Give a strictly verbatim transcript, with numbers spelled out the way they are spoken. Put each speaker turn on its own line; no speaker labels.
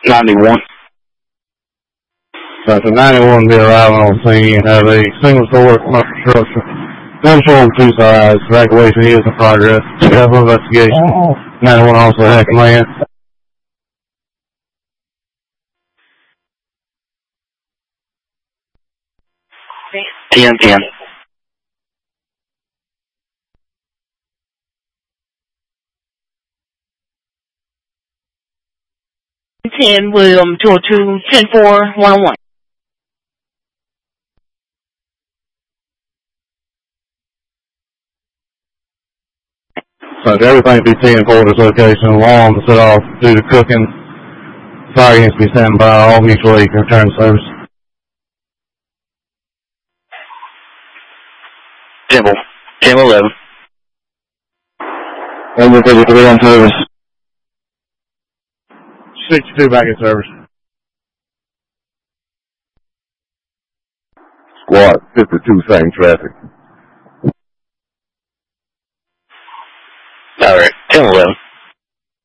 ninety-one.
That's a ninety-one be arriving on scene and have a single story commercial structure. Gunshot on two sides. Evacuation is in progress. Careful investigation. ninety-one also had command.
ten ten.
ten William two oh two ten four one oh one.
So everything be ten for this location. Alarm to set off due to cooking. Fire units be standing by. All mutual aid can return to service.
Temple. ten eleven.
Number fifty-three on service. sixty-two back in service.
Squad fifty-two, same traffic.
Alright, ten eleven.